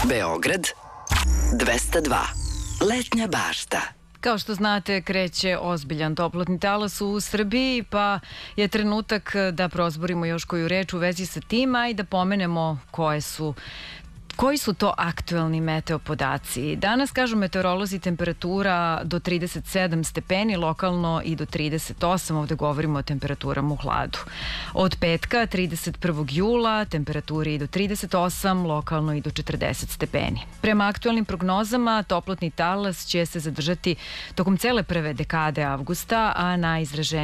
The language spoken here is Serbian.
Beograd 202. Letnja bašta. Kao što znate, kreće ozbiljan toplotni talas u Srbiji, pa je trenutak da prozborimo još koju reč u vezi sa tim, a i da pomenemo koji su to aktuelni meteo podaci. Danas, kažu meteorolozi, temperatura do 37 stepeni, lokalno i do 38, ovde govorimo o temperaturama u hladu. Od petka, 31. jula, temperaturi i do 38, lokalno i do 40 stepeni. Prema aktuelnim prognozama, toplotni talas će se zadržati tokom cele prve dekade avgusta, a najizraženije